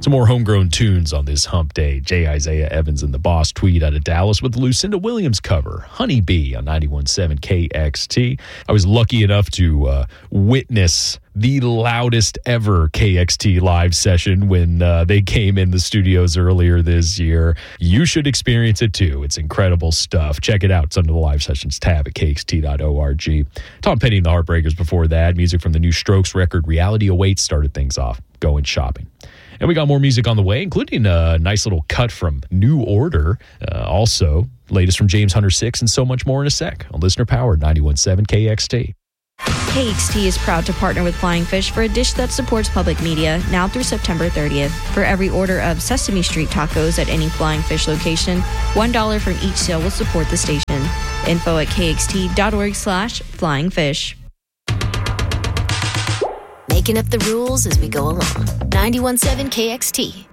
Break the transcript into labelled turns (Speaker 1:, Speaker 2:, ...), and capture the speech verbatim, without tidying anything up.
Speaker 1: Some more homegrown tunes on this hump day. J. Isaiah Evans and the Boss Tweed out of Dallas with the Lucinda Williams cover, Honeybee on ninety-one point seven K X T. I was lucky enough to uh, witness the loudest ever K X T live session when uh, they came in the studios earlier this year. You should experience it too. It's incredible stuff. Check it out. It's under the live sessions tab at K X T dot org. Tom Petty and the Heartbreakers before that. Music from the new Strokes record, Reality Awaits, started things off. Going shopping. And we got more music on the way, including a nice little cut from New Order. Uh, also, latest from James Hunter six and so much more in a sec on Listener Powered ninety-one point seven K X T.
Speaker 2: K X T is proud to partner with Flying Fish for a dish that supports public media now through September thirtieth. For every order of Sesame Street tacos at any Flying Fish location, one dollar from each sale will support the station. Info at K X T dot org slash flying fish.
Speaker 3: Making up the rules as we go along. ninety-one point seven K X T.